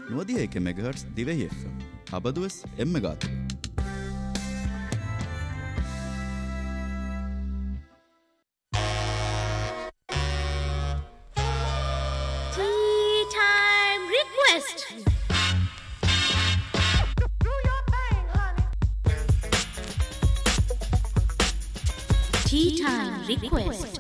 101 megahertz ದಿವೆಹಿ FM ಅಬದುವೆಸ್ ಎಮ್ಮೆಗಾತು Tea time request.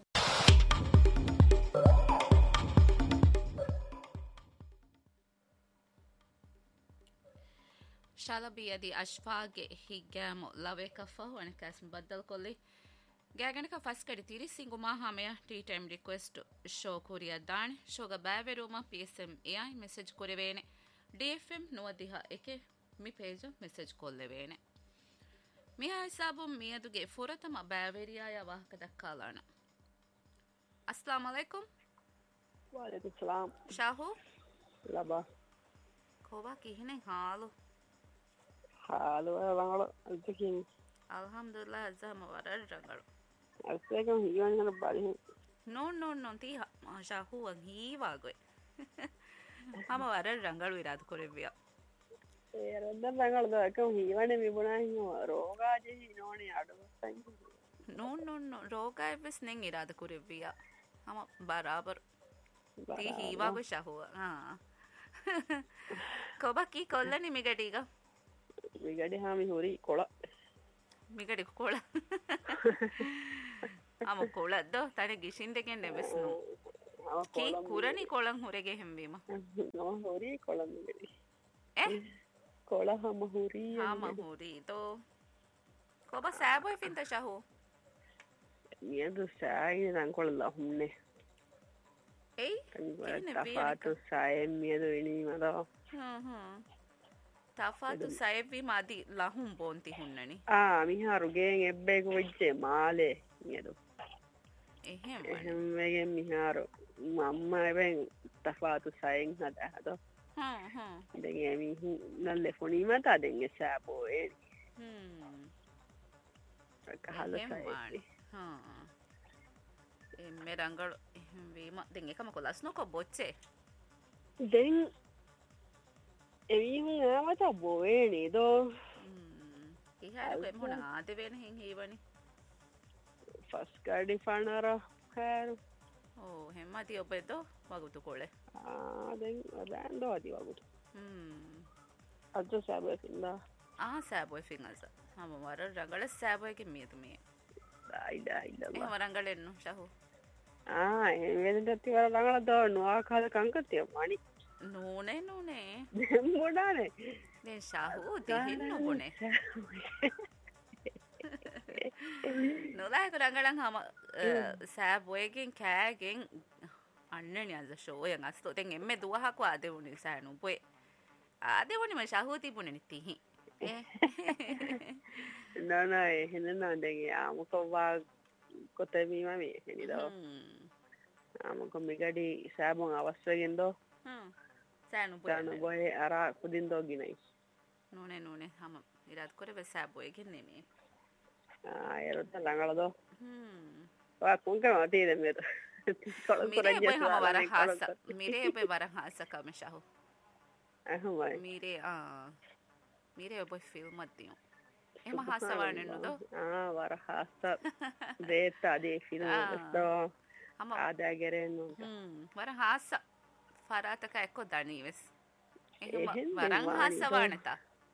ಶಾಲಬಿಯದಿ ಅಶ್ಫಾಗೆ ಹಿಗ್ಗಾಮು ಲವೆ ಕಫ ವಣಕಾಸ್ ಬದ್ದಲ್ ಕೊಲ್ಲಿ ಗ್ಯಾಗಣಕ ಫಸ್ ಕಡಿ ತಿರಿ Singhu ಮಾಹಾಮೆಯ tea time request show ಕುರಿಯ ದಾಣೆ ಶೋಗ ಬ್ಯಾವೆರೂಮ PSM AI message ಕೊರೆವೇನೆ DFM ನುವದಿಹ A K ಮಿ ಪೇಜ ಮೆಸೇಜ್ ಕೊಲ್ಲೆವೇನೆ ಮಿಯಾ ಹಿಸಾಬು ಮಿಯದುಗೆ ಫುರತಮ ಬ್ಯಾವೆರಿಯಾಯ ವಾಹಕ ದಕ್ಕಾಲಾಣ ಅಸ್ಸಲಾಮು ಅಲೈಕುಂ ವಾಲೇಕುಂ ಸಲಾಂ ಶಾಹು ಲಬಾ ಕೋಬಾ ಕಿಹಿನೆ ಹಾಲು ಹಾಲು ರಂಗಳು ಅಲ್ತಕಿನ್ alhamdulillah azama warar rangalu ಅಲ್ತಕಂ ಹಿಯೊಂಗನ ಬಾರಿ no ತಿ ಶಾಹು ಹೀವಾಗೋಯ್ ಹಮ warar rangalu ಇರಾದ ಕೊರೆವಿಯ ರೊಂದ ರಂಗಳು ದಕಂ ಹಿವನೆ ವಿಬುನಾ ಹಿಯೊ ರೋಗಾಜಿ ನೋಣಿ ಅಡವಸ್ತಂ no ರೋಗ ಎಬಸ್ ನೆಂ ಇರಾದ ಕೊರೆವಿಯ ಹಮ ಬರಾಬರ್ ತಿ ಹೀವಾಗೋಯ್ ಶಾಹು ಹಾ ಕೋಬಾ ಕಿ ಕೊಲ್ಲನಿ ಮಿಗಡಿಗ ಮಿಗಡಿ ಹಾಮಿ ಹುರಿ ಕೊಳ ಮಿಗಡಿ ಕೊಳ ಅಮ ಕೊಳದ್ದು ತನೆ ಗಿಶಿಂದೆಗೆ ನೆಬಸ್ನು ಕಿ ಕುರನಿ ಕೊಳಂ ಹೊರಗೆ ಹೆಂಬಿಮ ನಮ ಹುರಿ ಕೊಳ ಮಿಗಡಿ ಎ ಕೊಳ ಹಮ ಹುರಿ ತೋ ಕೋಬಾ ಸಾಬೋಯ್ ಫಿಂತ ಶಾಹು ಮಿಯದು ಸಾಯಿ ನಂಕೊಳಲ್ಲ ಹುಮ್ನೆ ಏಯ್ ತಫಾತು ಸಾಯಿ ಮಿಯದು ಇನಿ ಮದ ತಫಾತು ಸಾಯವಿ ಮಾದಿ ಲಹುಂ ಬೋಂತಿ ಹುನ್ನನಿ ಮಿಹಾರು ಗೇಂಗ್ ಎಬ್ಬೇಗು ವಜ್ಜೆ ಮಾಲೆ ಮಿಯದು එහෙම ವೆಗೆ ಮಿಹಾರು ಅಮ್ಮ ಎಬೆಂಗ್ ತಫಾತು ಸಾಯಿಂ ಹದ ದೆಂಗೆ ಮಿ ನಲ್ಲೆ ಫೋನಿ ಮತ ದೆಂಗೆ ಸಾಬೋಯೆ ಕಹಲ ಸಾಯಿ ಎಮ್ಮೆ ರಂಗಳು ವೀಮ ದೆಂಗೆ ಕಮ ಕೊಲಾಸ್ನೋ ಕೊ ಬೊಚ್ಚೆ ದೆಂಗ್ එවීම මත බොවේ නේදෝ ඉහාර කොෙමුණ ආද වෙන හින් හීවනි ෆස් ගාඩි ෆානර හැර ඕ හෙම්මති ඔබෙදෝ වගුතු කොලේ දැන් රෑන්ඩෝ අදි වගුතු අද සෑබොය ෆින්දා සෑබොය ෆින් අස මම වර රංගල සෑබොයකින් මියතු මේ එහෙම රංගල එන්නු ෂහු එහෙම වෙනදත් වර රංගල දෝ නොආකාද කංකතිය මණි නෝනේ මොඩානේ දැන් ෂාහු දෙහින්නු කොනේ නොලායක රංගලන් හම සෑබොයකින් කෑගෙන් අන්නනි අද ෂෝයන් අස්තෝ දැන් එම්මෙ දුවහකු ආදෙවුනි සෑනු පොේ ආදෙවුනි ම ෂාහු තිබුණේ තිහි නනා එහෙන නන්දගේ ආමුකවා කොතමීම මේ හෙනිදෝ ආමුක මිගඩි සෑබොන් අවස්වගෙන්දෝ සෑනු බොය අර කුදින්දෝ ගිනයි නෝනේ හම ඉරාත් කොරෙ සෑබොයකින් නෙමේ එරොත්ත ළඟලදෝ වා කුංකම තීද මෙත මිරේ හම වර හාස මිරේ ඔබේ වර හාස කම ෂහු අහමයි මිරේ ඔබේ ෆිල්ම් අදියෝ එම හාස වරනෙන්නදෝ වර හාස දේත අදී ෆිල්ම් දෝ හම ආදාගරෙන්නු වර හාස ಫರಾತಕ ಎಕ್ಕೋ ದಣಿವೆಸ್ ವರಂಗ್ ಹಾಸವಾಣತ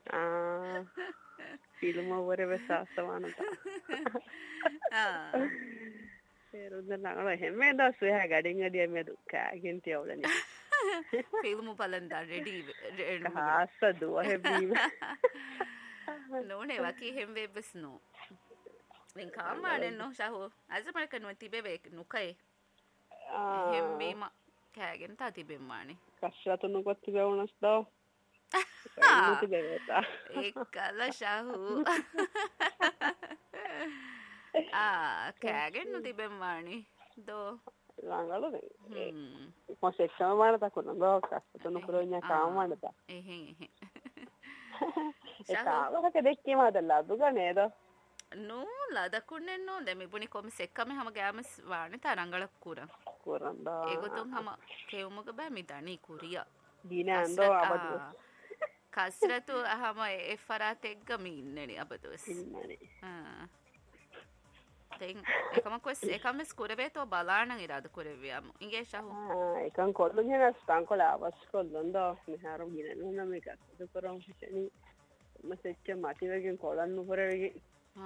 ಫಿಲ್ಮ್ ಅವರವೆ ಸಾಸವಾಣತ ಸೇರುದಲ್ಲ ಹೆಮ್ಮೆದ ಸುಹ ಗಡಿಂಗಡಿಯ ಮೇದು ಕಾಗಿಂತಿ ಅವಳನಿ ಫಿಲ್ಮ್ ಪಲಂದ ರೆಡಿ ಹಾಸದು ಹೆಬ್ಬಿ ನೋನೆ ವಕಿ ಹೆಮ್ವೆ ಬಸ್ನು ನಿನ್ ಕಾಮಾಣೆನ್ನು ಶಾಹು ಅಜಮಳಕನ್ನು ತಿಬೆವೆ ನುಕೈ ಹೆಮ್ಮೆಮ කෑගෙන් තා තිබෙම්මානේ කශ්රතුනු කොත් තිබෙවුනස් දෝ ඒකල ෂහු කෑගෙන්නු තිබෙම්මානේ දෝ ළඟලද මොසෙක්ෂම මානතකුන දෝ කශ්රතුනු පුරෝඥා කාමවන්නත එහෙන් ඒකාවක දෙක්කීම හදලා දුග නේද නෝ ලදකුන්නෙන්නෝ දෙමිබුනි කොම සෙක්කම හම ගෑමස් වානේ තරංගලක් කුරන් ඒගොතුන් හම කෙවුමක බෑ මිදනී කුරියා ගිනන්දෝ අබදුවස් කස්රතු අහම එෆරාත් එක්ග මින්නනි අබදුවස් එකමකොස් එකමස් කුරවේතෝ බලාන ඉරාද කුරවයාම ඉගේ ශහු එකන් කොල්ල ගෙන ස්ටංකොල අවස් කොල්ලොන්දෝ මෙහාරු ගිනනු නම එකක් කරම් ශනී මසෙච්ච මතිවගෙන් කොලන්න පරවගේ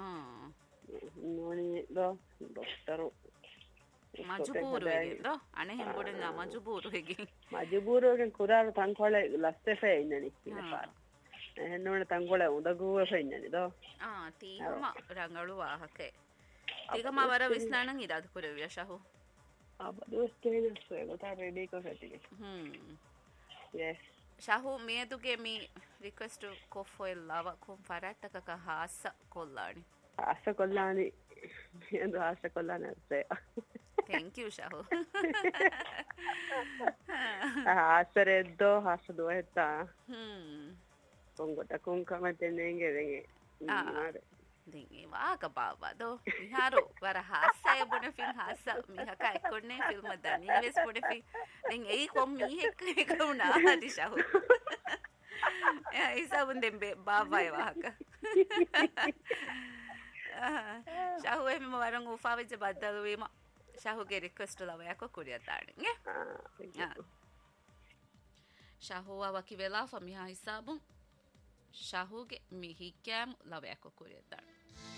නොනදෝ ඩොක්ටරු මජුපූරුවගෙන්ද අනෙහෙම ගොඩ මජුපූරුවගෙන් මජපූරුවගෙන් කුරාරු තංකොල ලස්සෙෆේ ඉන්නනි පාර එහෙන්නවන තංකොල උදගුව ෆෙන්නනි දෝ තීහම රංගලු වාහකේ තිකම අවර විස්නානන් ඉරාද කුරවිය ශහු අබදස්ටේනස්වගතා රෙඩික පැතික ශහු මේදුගේ මී රික්වස්ටු කොෆොයිල් ලව කුම් පරට්ටකක හාස්ස කොල්ලානි ආස කොල්ලානි මියදු ආස කොල්ලා නැස්සේ thank you ශහු ආසරෙද්දෝ හස දුවහෙත්තා කොංගොට කමතෙන්නේගේ වෙගේ වාක බාවදෝ මිහාරු වර හාස්සය බොන ෆිල්ම් හාස්ස මිහක එක්කොන්නේ ෆිල්ම දනීවෙස් පොඩ ෆිල්ම් දැන් ඒ කොම් මීහෙක් එක වුණා හරි ශහු ඉසවුන් දෙම්බේ බාවයි වාක ශහු එමෙම වරන් උෆාවෙච්ච බද්දලුවීම ශහුගේ රික්වෙස්ට් ලවයක් කුරිය තාණිගේ ශහු අවකි වෙලා ෆමිහා හිසාබුන් ශහුගේ මිහිකෑම් ලවයක් කුරිය තාණ